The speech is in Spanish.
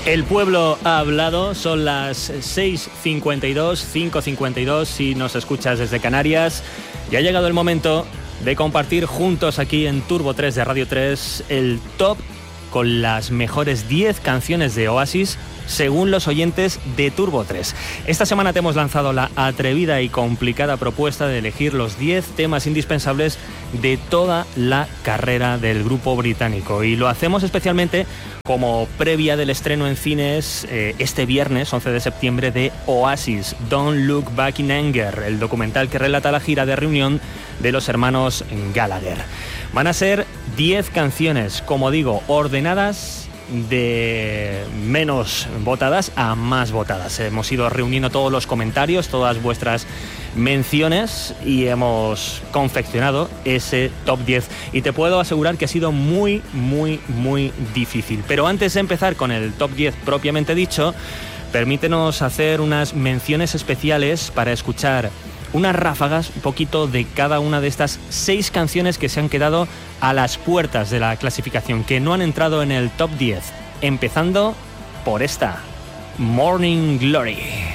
El pueblo ha hablado, son las 6:52, 5:52 si nos escuchas desde Canarias. Y ha llegado el momento de compartir juntos aquí en Turbo 3 de Radio 3 el top con las mejores 10 canciones de Oasis según los oyentes de Turbo 3. Esta semana te hemos lanzado la atrevida y complicada propuesta de elegir los 10 temas indispensables de toda la carrera del grupo británico. Y lo hacemos especialmente como previa del estreno en cines este viernes 11 de septiembre de Oasis, Don't Look Back in Anger, el documental que relata la gira de reunión de los hermanos Gallagher. Van a ser 10 canciones, como digo, ordenadas de menos votadas a más votadas. Hemos ido reuniendo todos los comentarios, todas vuestras menciones y hemos confeccionado ese top 10. Y te puedo asegurar que ha sido muy difícil. Pero antes de empezar con el top 10 propiamente dicho, permítenos hacer unas menciones especiales para escuchar unas ráfagas, un poquito de cada una de estas 6 canciones que se han quedado a las puertas de la clasificación, que no han entrado en el top 10. Empezando por esta, Morning Glory.